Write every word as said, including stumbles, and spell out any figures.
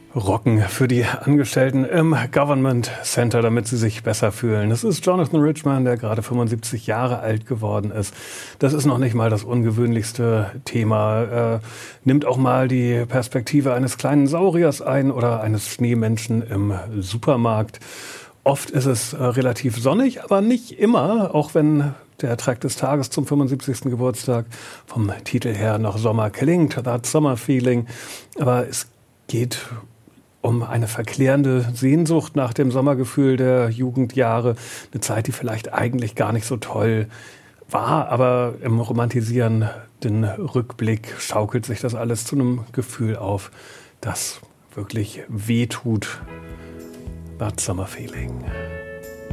Rocken für die Angestellten im Government Center, damit sie sich besser fühlen. Das ist Jonathan Richman, der gerade fünfundsiebzig Jahre alt geworden ist. Das ist noch nicht mal das ungewöhnlichste Thema. Äh, nimmt auch mal die Perspektive eines kleinen Sauriers ein oder eines Schneemenschen im Supermarkt. Oft ist es äh, relativ sonnig, aber nicht immer, auch wenn der Track des Tages zum fünfundsiebzigsten Geburtstag vom Titel her noch Sommer klingt, That Summer Feeling. Aber es geht um eine verklärende Sehnsucht nach dem Sommergefühl der Jugendjahre. Eine Zeit, die vielleicht eigentlich gar nicht so toll war, aber im romantisierenden Rückblick schaukelt sich das alles zu einem Gefühl auf, das wirklich wehtut. That Summer Feeling.